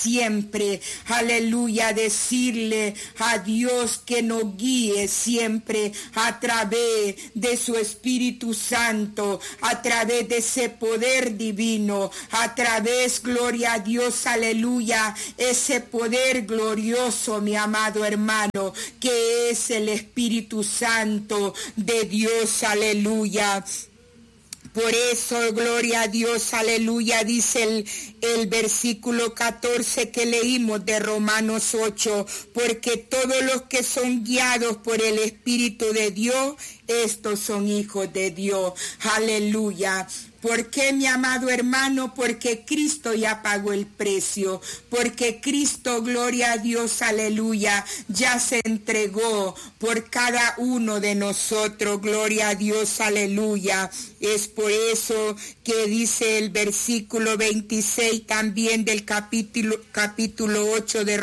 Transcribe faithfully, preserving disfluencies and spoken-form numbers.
siempre, aleluya, decirle a Dios que nos guíe siempre a través de su Espíritu Santo, a través de ese poder divino, a través, gloria a Dios, aleluya, ese poder glorioso, mi amado hermano, que es el Espíritu Santo de Dios, aleluya. Por eso, gloria a Dios, aleluya, dice el, el versículo catorce que leímos de Romanos ocho, porque todos los que son guiados por el Espíritu de Dios, estos son hijos de Dios, aleluya. ¿Por qué, mi amado hermano? Porque Cristo ya pagó el precio, porque Cristo, gloria a Dios, aleluya, ya se entregó por cada uno de nosotros, gloria a Dios, aleluya. Es por eso que dice el versículo veintiséis también del capítulo, capítulo ocho de